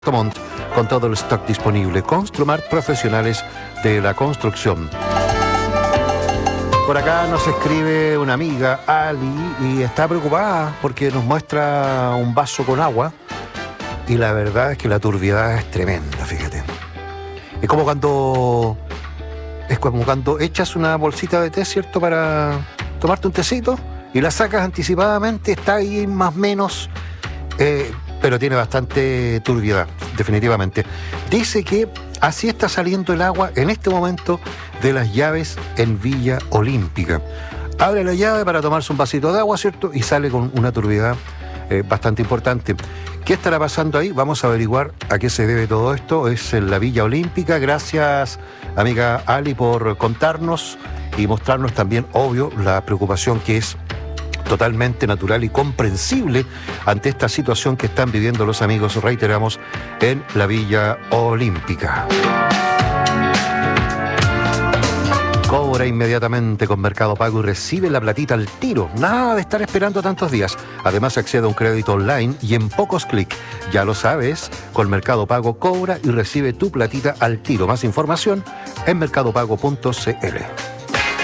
Montt, con todo el stock disponible. Construmart, profesionales de la construcción. Por acá nos escribe una amiga, Ali, y está preocupada porque nos muestra un vaso con agua y la verdad es que la turbiedad es tremenda, fíjate. Es como cuando echas una bolsita de té, ¿cierto?, para tomarte un tecito y la sacas anticipadamente, está ahí más o menos... pero tiene bastante turbiedad, definitivamente. Dice que así está saliendo el agua en este momento de las llaves en Villa Olímpica. Abre la llave para tomarse un vasito de agua, ¿cierto? Y sale con una turbiedad bastante importante. ¿Qué estará pasando ahí? Vamos a averiguar a qué se debe todo esto. Es en la Villa Olímpica. Gracias, amiga Ali, por contarnos y mostrarnos también, obvio, la preocupación que es totalmente natural y comprensible ante esta situación que están viviendo los amigos, reiteramos, en la Villa Olímpica. Cobra inmediatamente con Mercado Pago y recibe la platita al tiro. Nada de estar esperando tantos días. Además, accede a un crédito online y en pocos clics. Ya lo sabes, con Mercado Pago cobra y recibe tu platita al tiro. Más información en mercadopago.cl.